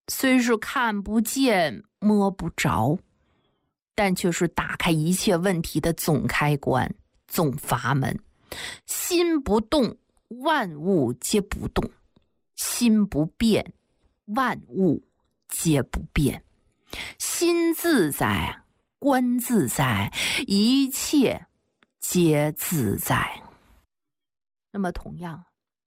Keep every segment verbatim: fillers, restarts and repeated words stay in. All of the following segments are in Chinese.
虽是看不见摸不着，但却是打开一切问题的总开关、总阀门。心不动，万物皆不动；心不变，万物皆不变。心自在，观自在，一切皆自在。那么同样，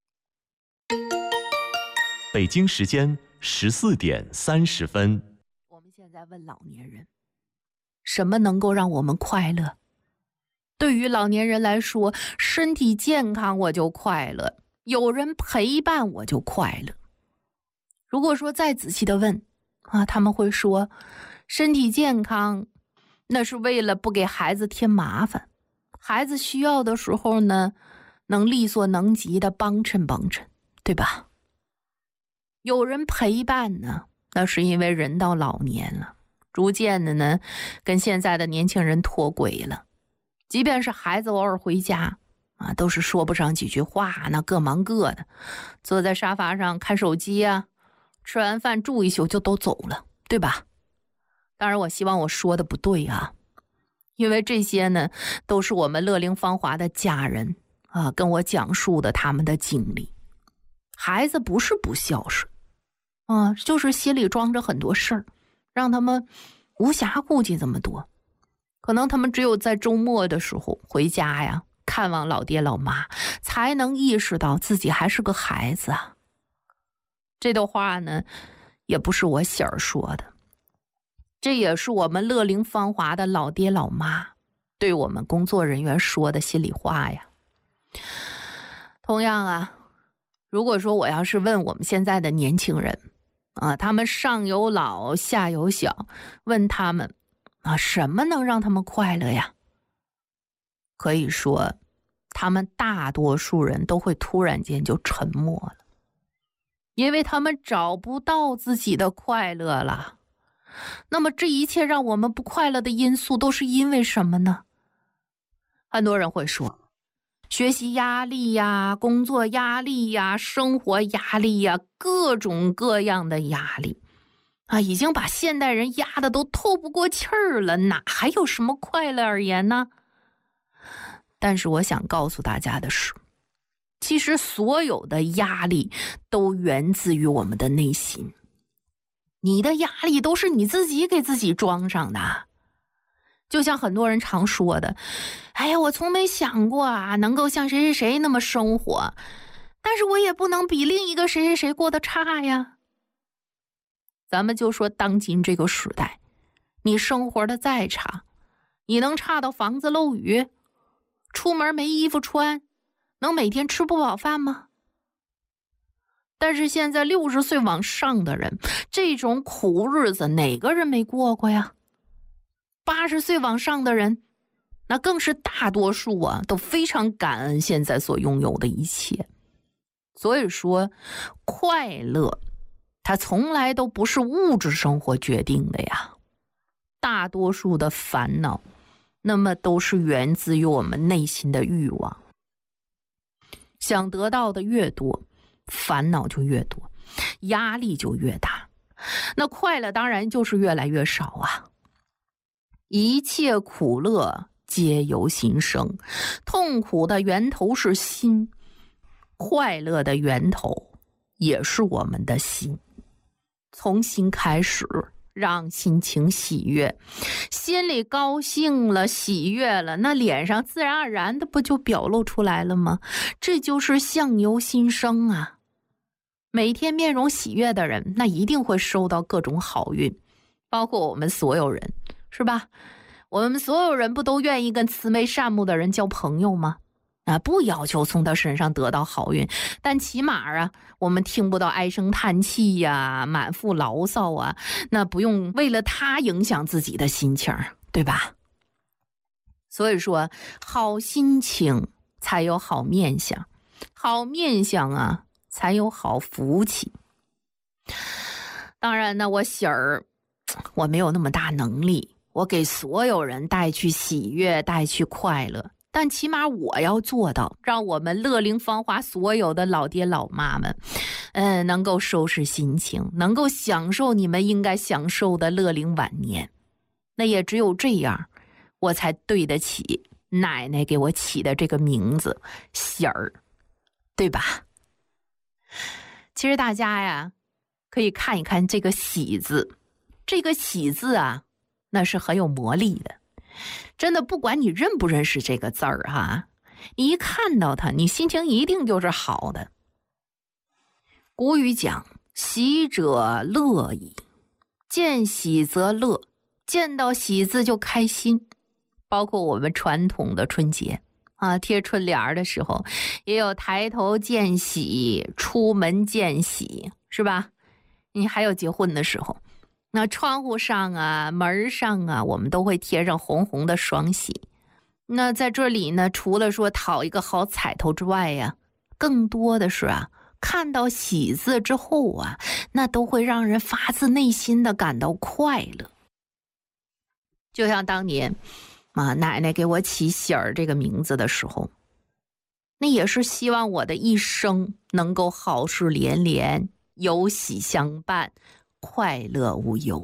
北京时间十四点三十分。 我们现在问老年人，什么能够让我们快乐？对于老年人来说，身体健康我就快乐，有人陪伴我就快乐。如果说再仔细的问啊，他们会说，身体健康那是为了不给孩子添麻烦，孩子需要的时候呢，能力所能及的帮衬帮衬，对吧？有人陪伴呢，那是因为人到老年了，逐渐的呢，跟现在的年轻人脱轨了。即便是孩子偶尔回家啊，都是说不上几句话，那各忙各的，坐在沙发上看手机啊，吃完饭住一宿就都走了，对吧？当然我希望我说的不对啊，因为这些呢都是我们乐龄芳华的家人啊跟我讲述的他们的经历。孩子不是不孝顺啊，就是心里装着很多事儿，让他们无暇顾及这么多。可能他们只有在周末的时候回家呀，看望老爹老妈，才能意识到自己还是个孩子啊。这段话呢，也不是我喜儿说的，这也是我们乐龄芳华的老爹老妈对我们工作人员说的心里话呀。同样啊，如果说我要是问我们现在的年轻人啊，他们上有老下有小，问他们啊，什么能让他们快乐呀？可以说，他们大多数人都会突然间就沉默了，因为他们找不到自己的快乐了。那么这一切让我们不快乐的因素都是因为什么呢？很多人会说，学习压力呀，工作压力呀，生活压力呀，各种各样的压力啊，已经把现代人压得都透不过气儿了，哪还有什么快乐而言呢？但是我想告诉大家的是，其实所有的压力都源自于我们的内心。你的压力都是你自己给自己装上的。就像很多人常说的，哎呀，我从没想过啊，能够像谁谁谁那么生活，但是我也不能比另一个谁谁谁过得差呀。咱们就说当今这个时代，你生活的再差，你能差到房子漏雨，出门没衣服穿，能每天吃不饱饭吗？但是现在六十岁往上的人，这种苦日子哪个人没过过呀？八十岁往上的人，那更是大多数啊，都非常感恩现在所拥有的一切。所以说，快乐它从来都不是物质生活决定的呀。大多数的烦恼，那么都是源自于我们内心的欲望。想得到的越多，烦恼就越多，压力就越大，那快乐当然就是越来越少啊。一切苦乐皆由心生，痛苦的源头是心，快乐的源头也是我们的心。从心开始，让心情喜悦，心里高兴了，喜悦了，那脸上自然而然的不就表露出来了吗？这就是相由心生啊。每天面容喜悦的人，那一定会收到各种好运，包括我们所有人，是吧？我们所有人不都愿意跟慈眉善目的人交朋友吗？啊，不要求从他身上得到好运，但起码啊，我们听不到唉声叹气呀、满腹牢骚啊，那不用为了他影响自己的心情，对吧？所以说，好心情才有好面相，好面相啊，才有好福气。当然呢，我喜儿，我没有那么大能力，我给所有人带去喜悦，带去快乐。 但起码我要做到，让我们乐龄芳华所有的老爹老妈们，嗯，能够收拾心情，能够享受你们应该享受的乐龄晚年。那也只有这样，我才对得起奶奶给我起的这个名字喜儿，对吧？其实大家呀，可以看一看这个喜字，这个喜字啊，那是很有魔力的。真的，不管你认不认识这个字儿哈，你一看到它，你心情一定就是好的。古语讲，喜者乐矣，见喜则乐，见到喜字就开心。包括我们传统的春节啊，贴春联的时候，也有抬头见喜，出门见喜，是吧？你还有结婚的时候，那窗户上啊，门上啊，我们都会贴上红红的双喜。那在这里呢，除了说讨一个好彩头之外呀，更多的是啊，看到喜字之后啊，那都会让人发自内心的感到快乐。就像当年啊，奶奶给我起喜儿这个名字的时候，那也是希望我的一生能够好事连连，有喜相伴，快乐无忧。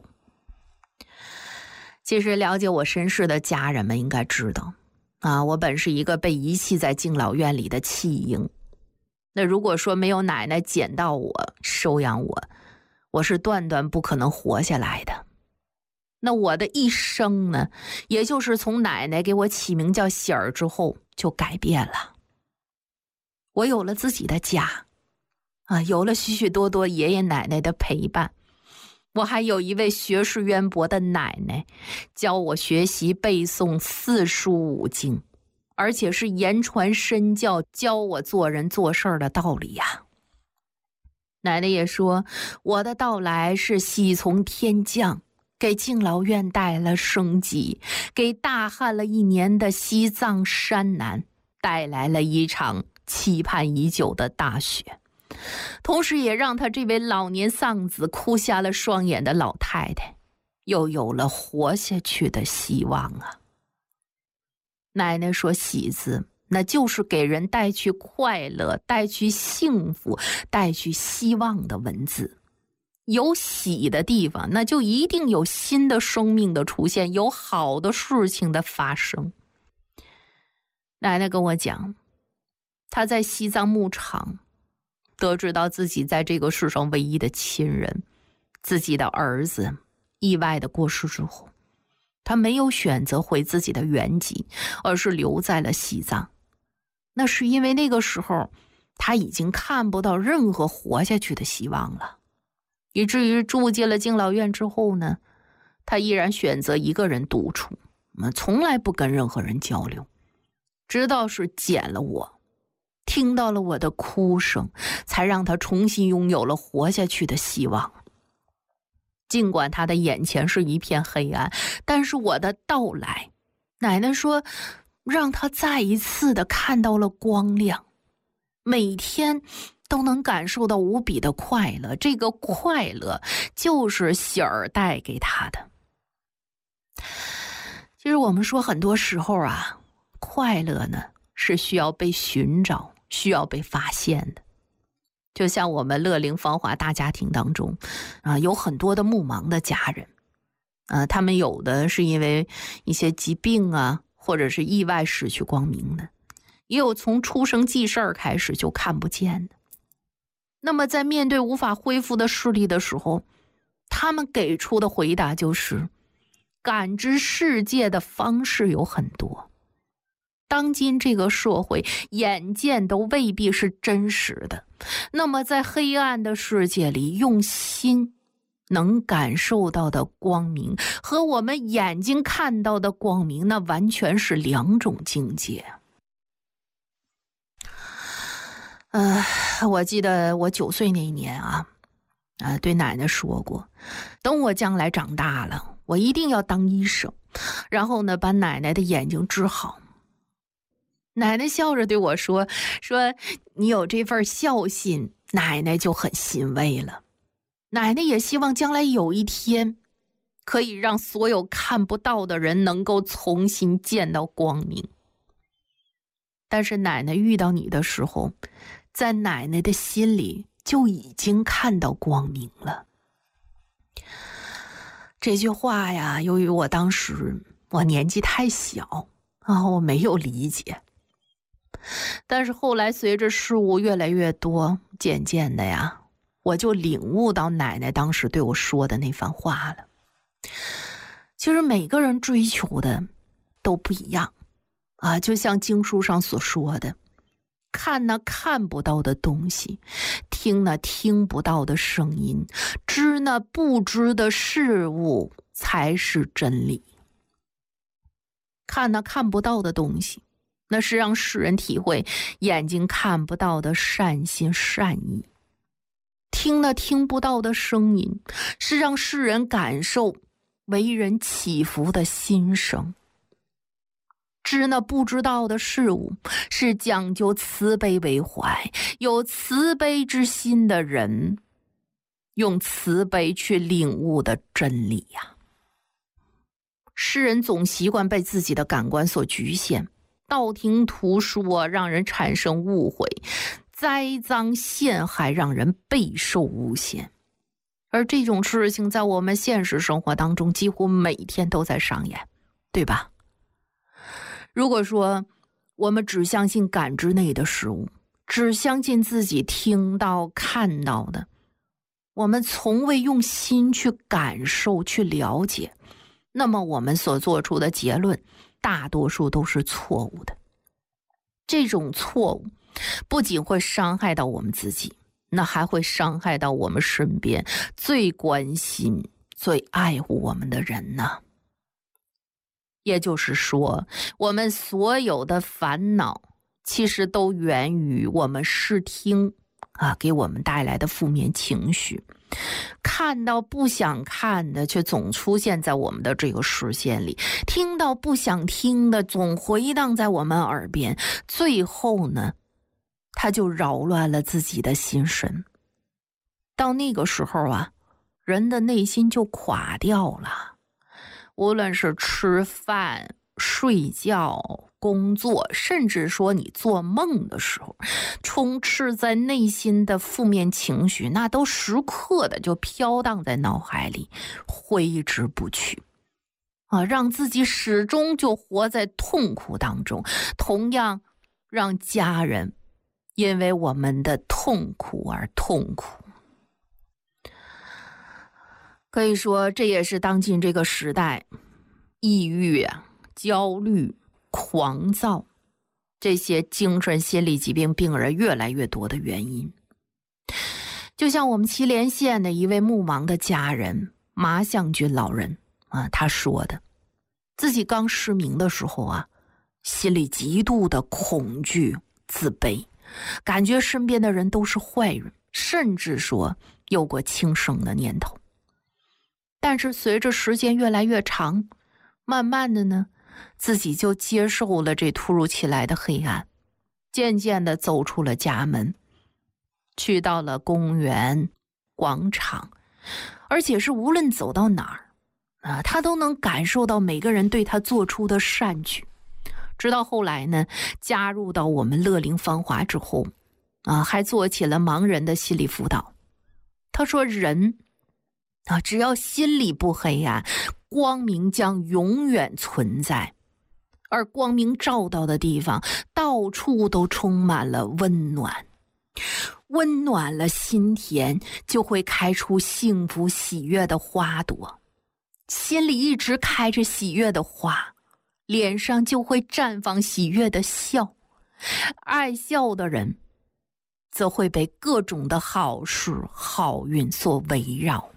其实了解我身世的家人们应该知道啊，我本是一个被遗弃在敬老院里的弃婴。那如果说没有奶奶捡到我，收养我，我是断断不可能活下来的。那我的一生呢，也就是从奶奶给我起名叫喜儿之后就改变了。我有了自己的家啊，有了许许多多爷爷奶奶的陪伴，我还有一位学识渊博的奶奶，教我学习背诵四书五经，而且是言传身教，教我做人做事的道理呀。奶奶也说，我的到来是喜从天降，给敬老院带来了生机，给大旱了一年的西藏山南带来了一场期盼已久的大雪，同时也让他这位老年丧子哭瞎了双眼的老太太又有了活下去的希望啊。奶奶说，喜字那就是给人带去快乐，带去幸福，带去希望的文字。有喜的地方，那就一定有新的生命的出现，有好的事情的发生。奶奶跟我讲，她在西藏牧场得知到自己在这个世上唯一的亲人，自己的儿子意外的过世之后，她没有选择回自己的原籍，而是留在了西藏。那是因为那个时候她已经看不到任何活下去的希望了，以至于住进了敬老院之后呢，她依然选择一个人独处，从来不跟任何人交流，直到是捡了我，听到了我的哭声，才让他重新拥有了活下去的希望。尽管他的眼前是一片黑暗，但是我的到来，奶奶说，让他再一次的看到了光亮，每天都能感受到无比的快乐。这个快乐就是喜儿带给他的。其实我们说很多时候啊，快乐呢是需要被寻找，需要被发现的。就像我们乐龄芳华大家庭当中啊，有很多的目盲的家人啊，他们有的是因为一些疾病啊，或者是意外失去光明的，也有从出生记事儿开始就看不见的。那么在面对无法恢复的视力的时候，他们给出的回答就是，感知世界的方式有很多，当今这个社会眼见都未必是真实的，那么在黑暗的世界里，用心能感受到的光明和我们眼睛看到的光明，那完全是两种境界。呃，我记得我九岁那一年啊，啊，对奶奶说过，等我将来长大了，我一定要当医生，然后呢，把奶奶的眼睛治好。奶奶笑着对我说，说你有这份孝心，奶奶就很欣慰了。奶奶也希望将来有一天，可以让所有看不到的人能够重新见到光明。 但是奶奶遇到你的时候，在奶奶的心里就已经看到光明了。这句话呀，由于我当时我年纪太小啊，我没有理解。但是后来随着事物越来越多，渐渐的呀，我就领悟到奶奶当时对我说的那番话了。其实每个人追求的都不一样啊，就像经书上所说的，看那看不到的东西，听那听不到的声音，知那不知的事物，才是真理。看那看不到的东西，那是让世人体会眼睛看不到的善心善意；听那听不到的声音，是让世人感受为人祈福的心声；知那不知道的事物，是讲究慈悲为怀，有慈悲之心的人用慈悲去领悟的真理呀。世人总习惯被自己的感官所局限，道听途说让人产生误会，栽赃陷害让人备受诬陷。而这种事情在我们现实生活当中几乎每天都在上演，对吧？如果说我们只相信感知内的事物，只相信自己听到看到的，我们从未用心去感受去了解，那么我们所做出的结论大多数都是错误的。这种错误不仅会伤害到我们自己，那还会伤害到我们身边最关心最爱护我们的人呢。也就是说，我们所有的烦恼其实都源于我们视听啊给我们带来的负面情绪，看到不想看的却总出现在我们的这个视线里，听到不想听的总回荡在我们耳边，最后呢，他就扰乱了自己的心神。到那个时候啊，人的内心就垮掉了。无论是吃饭、睡觉、工作，甚至说你做梦的时候，充斥在内心的负面情绪，那都时刻的就飘荡在脑海里，挥之不去啊，让自己始终就活在痛苦当中，同样让家人因为我们的痛苦而痛苦。可以说这也是当今这个时代抑郁啊、焦虑、狂躁这些精神心理疾病病人越来越多的原因。就像我们祁连县的一位目盲的家人麻向军老人啊，他说的，自己刚失明的时候啊，心里极度的恐惧、自卑，感觉身边的人都是坏人，甚至说有过轻生的念头。但是随着时间越来越长，慢慢的呢，自己就接受了这突如其来的黑暗，渐渐的走出了家门，去到了公园、广场，而且是无论走到哪儿啊，他都能感受到每个人对他做出的善举。直到后来呢，加入到我们乐龄芳华之后啊，还做起了盲人的心理辅导。他说人啊，只要心里不黑暗，光明将永远存在。而光明照到的地方，到处都充满了温暖，温暖了心田，就会开出幸福喜悦的花朵。心里一直开着喜悦的花，脸上就会绽放喜悦的笑。爱笑的人则会被各种的好事好运所围绕。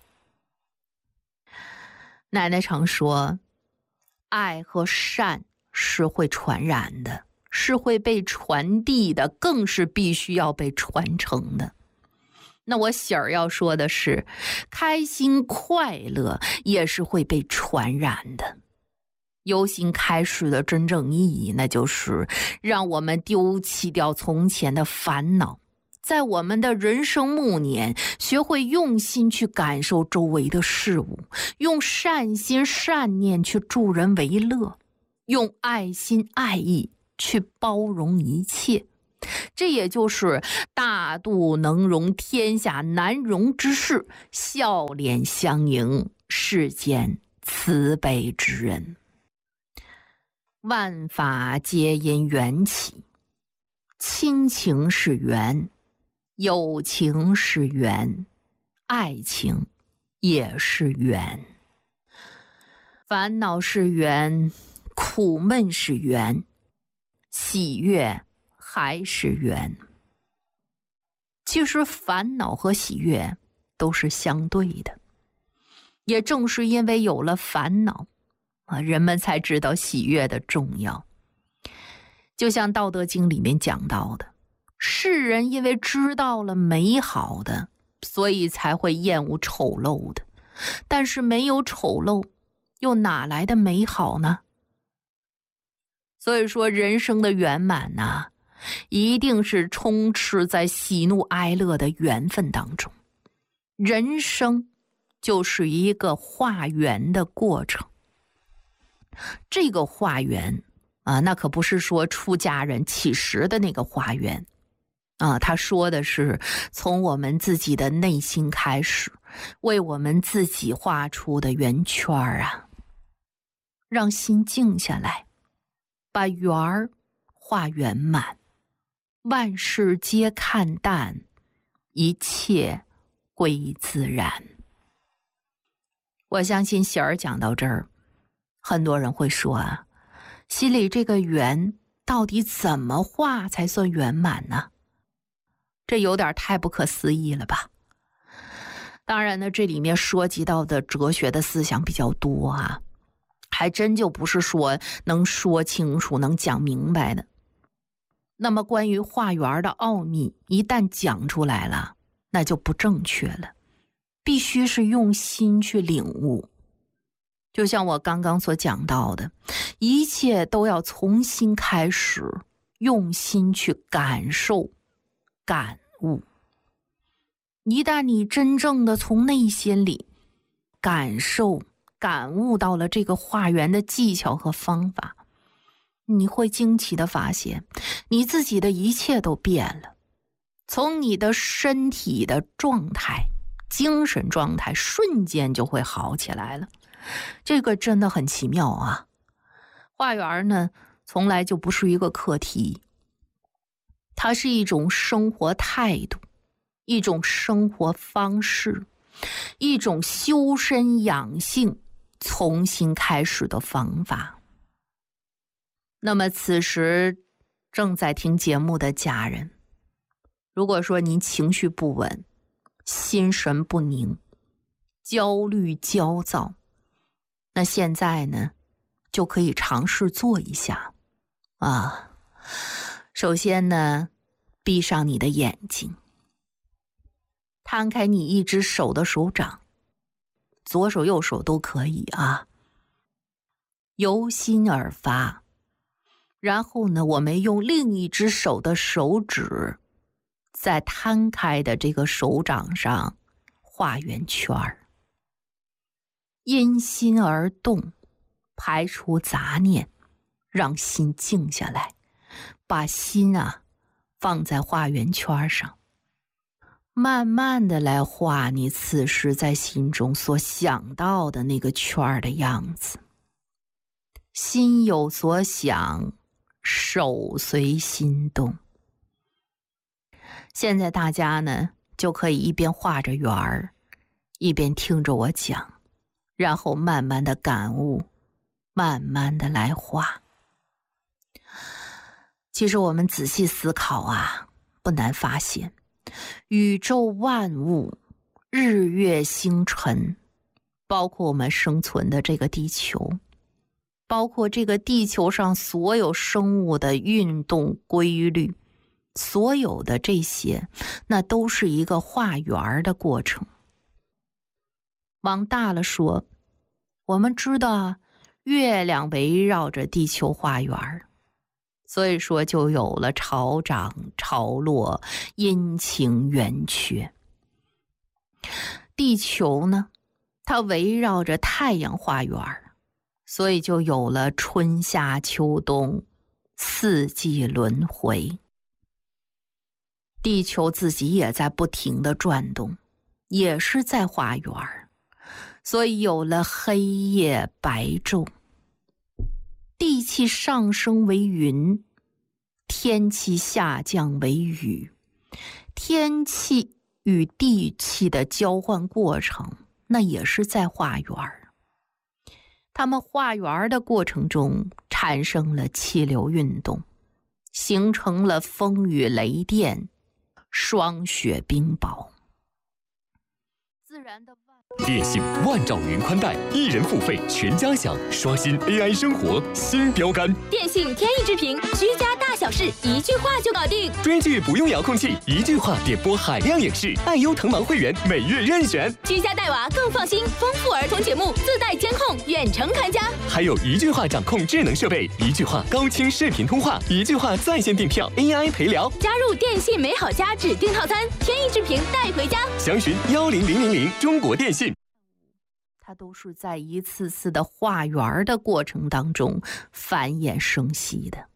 奶奶常说，爱和善是会传染的，是会被传递的，更是必须要被传承的。那我喜儿要说的是，开心快乐也是会被传染的。由心开始的真正意义，那就是让我们丢弃掉从前的烦恼，在我们的人生暮年，学会用心去感受周围的事物，用善心善念去助人为乐，用爱心爱意去包容一切。这也就是大度能容天下难容之事，笑脸相迎，世间慈悲之人。万法皆因缘起，亲情是缘，友情是缘，爱情也是缘。烦恼是缘，苦闷是缘，喜悦还是缘。其实烦恼和喜悦都是相对的，也正是因为有了烦恼啊，人们才知道喜悦的重要。就像《道德经》里面讲到的，世人因为知道了美好的，所以才会厌恶丑陋的，但是没有丑陋，又哪来的美好呢？所以说人生的圆满呢、啊，一定是充斥在喜怒哀乐的缘分当中。人生就是一个化缘的过程。这个化缘啊，那可不是说出家人起食的那个化缘啊，他说的是从我们自己的内心开始，为我们自己画出的圆圈啊，让心静下来，把圆儿画圆满，万事皆看淡，一切归自然。我相信喜儿讲到这儿，很多人会说啊，心里这个圆到底怎么画才算圆满呢？这有点太不可思议了吧？当然呢，这里面涉及到的哲学的思想比较多啊，还真就不是说能说清楚能讲明白的。那么关于画圆的奥秘一旦讲出来了，那就不正确了，必须是用心去领悟。就像我刚刚所讲到的，一切都要从心开始，用心去感受感悟。一旦你真正的从内心里感受感悟到了这个画圆的技巧和方法，你会惊奇的发现你自己的一切都变了，从你的身体的状态、精神状态瞬间就会好起来了。这个真的很奇妙啊！画圆呢，从来就不是一个课题，它是一种生活态度，一种生活方式，一种修身养性、重新开始的方法。那么此时正在听节目的家人，如果说您情绪不稳、心神不宁、焦虑焦躁，那现在呢就可以尝试做一下啊。首先呢，闭上你的眼睛，摊开你一只手的手掌，左手右手都可以啊，由心而发。然后呢，我们用另一只手的手指在摊开的这个手掌上画圆圈儿，因心而动，排除杂念，让心静下来，把心啊放在画圆圈上，慢慢的来画你此时在心中所想到的那个圈的样子。心有所想，手随心动。现在大家呢就可以一边画着圆儿，一边听着我讲，然后慢慢的感悟，慢慢的来画。其实我们仔细思考啊，不难发现，宇宙万物、日月星辰，包括我们生存的这个地球，包括这个地球上所有生物的运动规律，所有的这些，那都是一个画圆的过程。往大了说，我们知道月亮围绕着地球画圆，所以说就有了潮涨潮落、阴晴圆缺。地球呢，它围绕着太阳画圆，所以就有了春夏秋冬四季轮回。地球自己也在不停地转动，也是在画圆儿，所以有了黑夜白昼。地气上升为云，天气下降为雨，天气与地气的交换过程，那也是在画圆儿。它们画圆儿的过程中产生了气流运动，形成了风雨雷电、霜雪冰雹。自然的电信万兆云宽带，一人付费全家享，刷新 A I 生活新标杆。 电信天翼之屏，居家大小事一句话就搞定。 追剧不用遥控器，一句话点播海量影视。爱优腾芒会员每月任选， 居家带娃更放心。丰富儿童节目自带监控，远程看家。 还有一句话掌控智能设备，一句话高清视频通话，一句话在线订票 A I 陪聊。 加入电信美好家指定套餐，天翼之屏带回家。 详询幺零零零零中国电信。 它都是在一次次的画圆的过程当中繁衍生息的。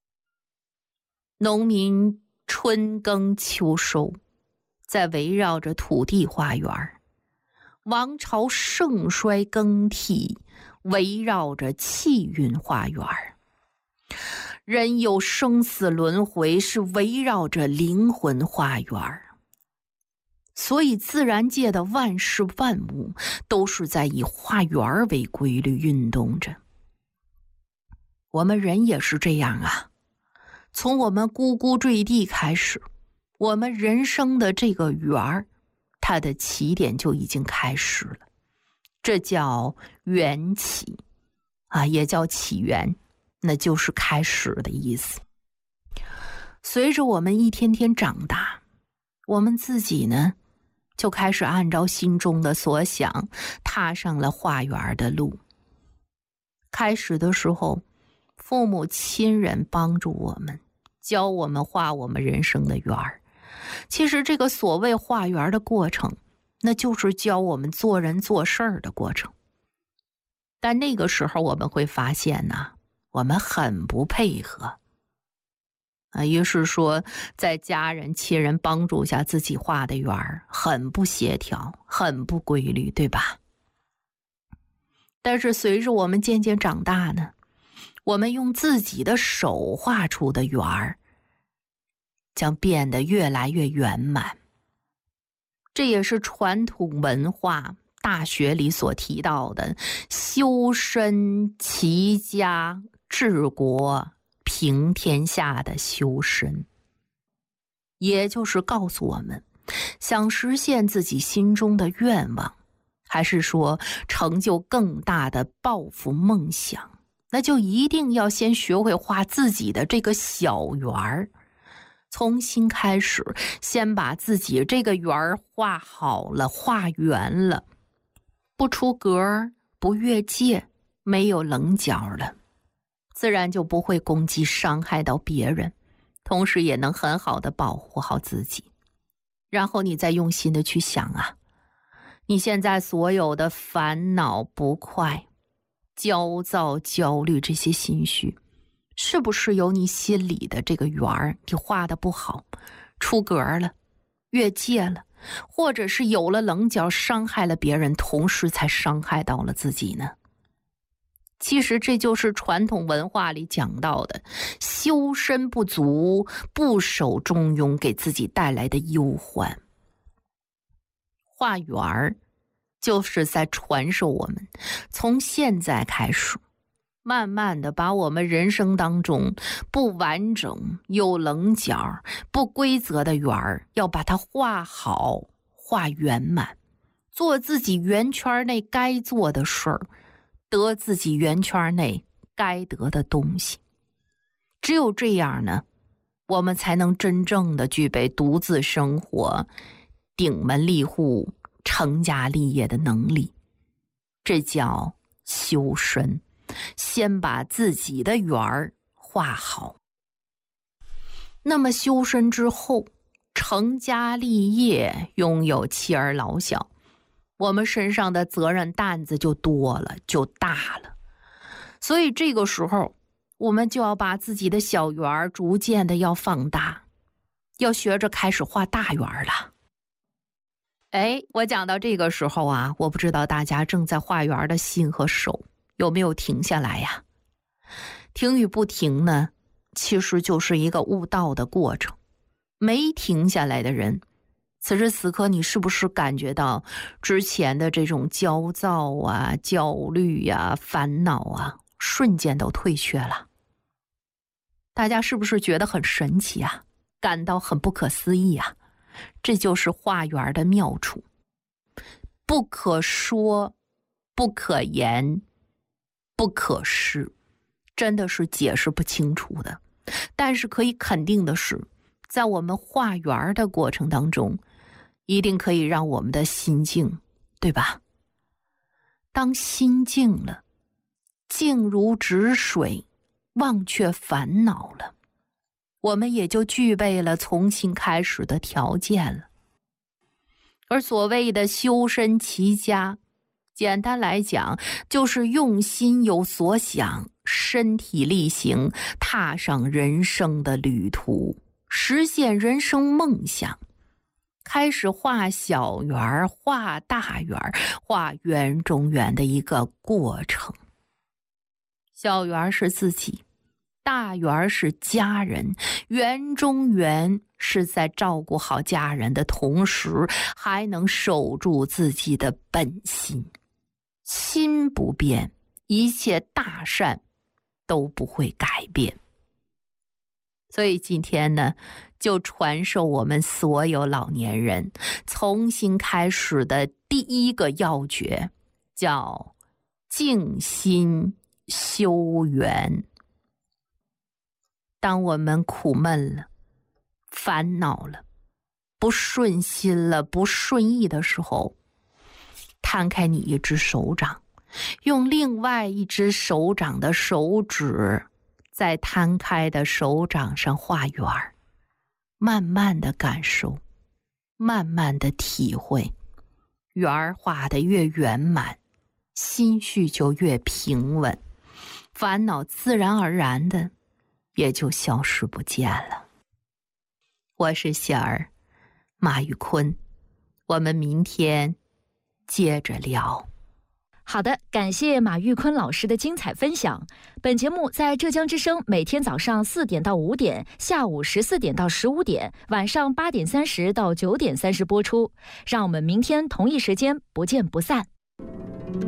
农民春耕秋收，在围绕着土地画圆；王朝盛衰更替，围绕着气运画圆；人有生死轮回，是围绕着灵魂画圆。所以自然界的万事万物都是在以画圆为规律运动着。我们人也是这样啊，从我们呱呱坠地开始，我们人生的这个圆儿，它的起点就已经开始了。这叫缘起啊，也叫起源，那就是开始的意思。随着我们一天天长大，我们自己呢就开始按照心中的所想踏上了画圆的路。开始的时候，父母亲人帮助我们，教我们画我们人生的圆儿。其实这个所谓画圆的过程，那就是教我们做人做事儿的过程。但那个时候我们会发现呢、啊，我们很不配合啊，于是说在家人亲人帮助下自己画的圆儿很不协调，很不规律，对吧？但是随着我们渐渐长大呢，我们用自己的手画出的圆儿将变得越来越圆满。这也是传统文化大学里所提到的修身齐家治国平天下的修身，也就是告诉我们，想实现自己心中的愿望，还是说成就更大的抱负梦想，那就一定要先学会画自己的这个小圆儿，从新开始，先把自己这个圆儿画好了，画圆了，不出格，不越界，没有棱角了，自然就不会攻击伤害到别人，同时也能很好的保护好自己。然后你再用心的去想啊，你现在所有的烦恼不快、焦躁焦虑这些心绪，是不是有你心里的这个圆儿你画的不好，出格了，越界了，或者是有了棱角，伤害了别人，同时才伤害到了自己呢？其实这就是传统文化里讲到的修身不足，不守中庸给自己带来的忧患。画圆儿就是在传授我们，从现在开始慢慢的把我们人生当中不完整、有棱角、不规则的圆儿，要把它画好、画圆满，做自己圆圈内该做的事儿，得自己圆圈内该得的东西。只有这样呢，我们才能真正的具备独自生活、顶门立户、成家立业的能力。这叫修身，先把自己的圆儿画好。那么修身之后，成家立业，拥有妻儿老小，我们身上的责任担子就多了，就大了。所以这个时候我们就要把自己的小圆儿逐渐的要放大，要学着开始画大圆儿了。哎，我讲到这个时候啊，我不知道大家正在画圆的心和手有没有停下来呀？停与不停呢，其实就是一个悟道的过程。没停下来的人，此时此刻你是不是感觉到之前的这种焦躁啊、焦虑呀、烦恼啊，瞬间都退却了？大家是不是觉得很神奇啊？感到很不可思议啊？这就是画圆的妙处，不可说，不可言，不可施，真的是解释不清楚的。但是可以肯定的是，在我们画圆的过程当中，一定可以让我们的心静，对吧？当心静了，静如止水，忘却烦恼了，我们也就具备了重新开始的条件了。而所谓的修身齐家，简单来讲，就是用心有所想，身体力行，踏上人生的旅途，实现人生梦想，开始画小圆，画大圆，画圆中圆的一个过程。小圆是自己，大圆是家人，圆中圆是在照顾好家人的同时，还能守住自己的本心。心不变，一切大善都不会改变。所以今天呢，就传授我们所有老年人重新开始的第一个要诀，叫静心修圆。当我们苦闷了、烦恼了、不顺心了、不顺意的时候，摊开你一只手掌，用另外一只手掌的手指在摊开的手掌上画圆，慢慢的感受，慢慢的体会，圆画得越圆满，心绪就越平稳，烦恼自然而然的也就消失不见了。我是喜儿，马玉坤，我们明天接着聊。 好的，感谢马玉坤老师的精彩分享。本节目在浙江之声每天早上四点到五点，下午十四点到十五点，晚上八点三十到九点三十播出。让我们明天同一时间不见不散。